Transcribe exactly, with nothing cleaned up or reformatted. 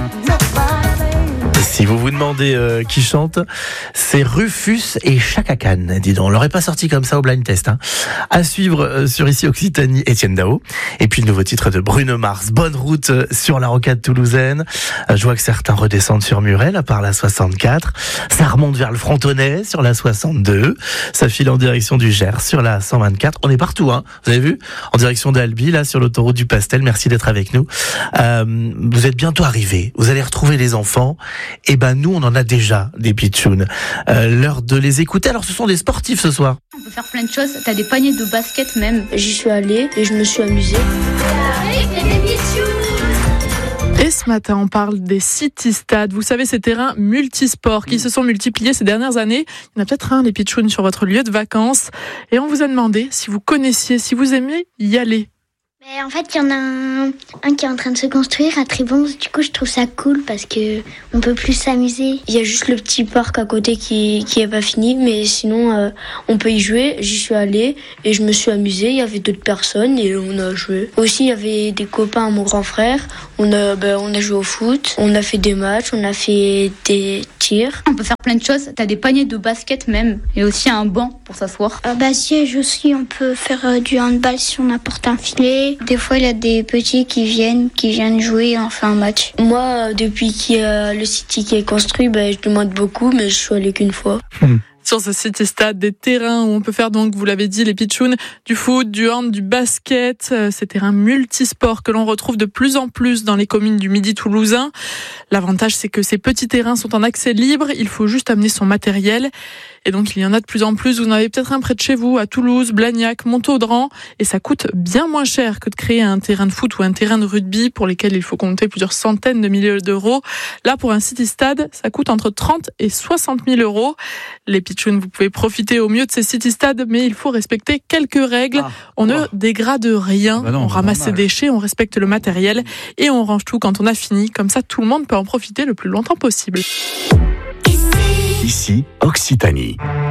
Si vous vous demandez euh, qui chante, c'est Rufus et Chaka Khan. Dis donc, on l'aurait pas sorti comme ça au blind test. Hein. À suivre euh, sur Ici Occitanie, Étienne Dao. Et puis le nouveau titre de Bruno Mars, Bonne route euh, sur la rocade toulousaine. Euh, je vois que certains redescendent sur Muret, là, par la soixante-quatre. Ça remonte vers le Frontonnet sur la soixante-deux. Ça file en direction du Gers sur la cent vingt-quatre. On est partout, hein. Vous avez vu? En direction d'Albi, là, sur l'autoroute du Pastel. Merci d'être avec nous. Euh, vous êtes bientôt arrivés. Vous allez retrouver les enfants. Eh ben nous, on en a déjà des pitchouns. Euh, l'heure de les écouter. Alors, ce sont des sportifs ce soir. On peut faire plein de choses. T'as des paniers de basket même. J'y suis allée et je me suis amusée. Et ce matin, on parle des city-stades. Vous savez, ces terrains multisports qui se sont multipliés ces dernières années. Il y en a peut-être un, les pitchouns, sur votre lieu de vacances. Et on vous a demandé si vous connaissiez, si vous aimiez y aller. Mais en fait, il y en a un, un qui est en train de se construire à Trébons. Du coup, je trouve ça cool parce que on peut plus s'amuser. Il y a juste le petit parc à côté qui qui est pas fini, mais sinon euh, on peut y jouer. J'y suis allée et je me suis amusée. Il y avait d'autres personnes et on a joué. Aussi, il y avait des copains à mon grand frère. On a ben, on a joué au foot. On a fait des matchs. On a fait des tirs. On peut faire plein de choses. T'as des paniers de basket même et aussi un banc pour s'asseoir. Ah bah siège aussi. On peut faire euh, du handball si on apporte un filet. Des fois, il y a des petits qui viennent, qui viennent jouer et on fait un match. Moi, depuis qu'il y a le City qui est construit, ben, je demande beaucoup, mais je suis allée qu'une fois. Mmh. Sur ce City Stade, des terrains où on peut faire, donc, vous l'avez dit, les pitchouns, du foot, du hand, du basket, ces terrains multisports que l'on retrouve de plus en plus dans les communes du Midi toulousain. L'avantage, c'est que ces petits terrains sont en accès libre, il faut juste amener son matériel. Et donc, il y en a de plus en plus. Vous en avez peut-être un près de chez vous, à Toulouse, Blagnac, Montaudran. Et ça coûte bien moins cher que de créer un terrain de foot ou un terrain de rugby pour lesquels il faut compter plusieurs centaines de milliers d'euros. Là, pour un city-stade, ça coûte entre trente et soixante mille euros. Les pitchouns, vous pouvez profiter au mieux de ces city-stades, mais il faut respecter quelques règles. Ah, on ne oh. dégrade rien, ah bah non, on ramasse ses déchets, on respecte le matériel et on range tout quand on a fini. Comme ça, tout le monde peut en profiter le plus longtemps possible. Ici, Occitanie.